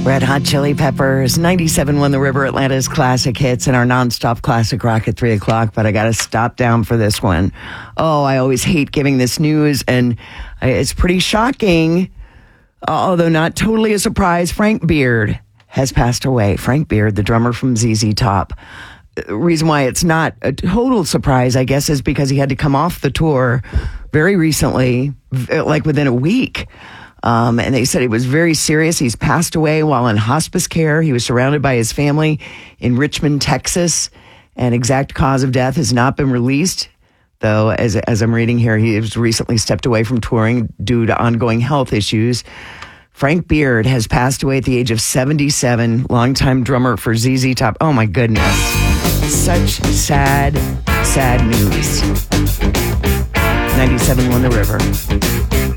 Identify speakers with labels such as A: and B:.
A: Red Hot Chili Peppers, 97 won the River Atlanta's classic hits and our nonstop classic rock at 3 o'clock, but I got to stop down for this one. Oh, I always hate giving this news, and it's pretty shocking, although not totally a surprise. Frank Beard has passed away. Frank Beard, the drummer from ZZ Top. The reason why it's not a total surprise, I guess, is because he had to come off the tour very recently, like within a week. And they said it was very serious. He's passed away while in hospice care. He was surrounded by his family in Richmond, Texas. An exact cause of death has not been released, though, as I'm reading here, he has recently stepped away from touring due to ongoing health issues. Frank Beard has passed away at the age of 77, longtime drummer for ZZ Top. Oh, my goodness. Such sad, sad news. 97 won the River.